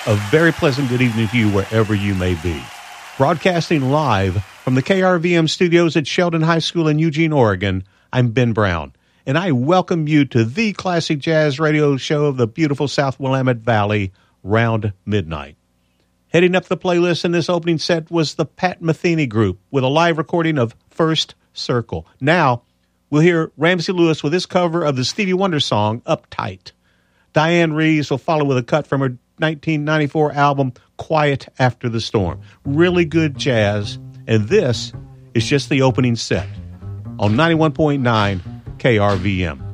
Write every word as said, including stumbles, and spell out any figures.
A very pleasant good evening to you wherever you may be. Broadcasting live from the K R V M studios at Sheldon High School in Eugene, Oregon, I'm Ben Brown, and I welcome you to the classic jazz radio show of the beautiful South Willamette Valley, Round Midnight. Heading up the playlist in this opening set was the Pat Metheny Group with a live recording of First Circle. Now, we'll hear Ramsey Lewis with his cover of the Stevie Wonder song, Uptight. Diane Reeves will follow with a cut from her nineteen ninety-four album, Quiet After the Storm. Really good jazz, and this is just the opening set on ninety-one point nine K R V M.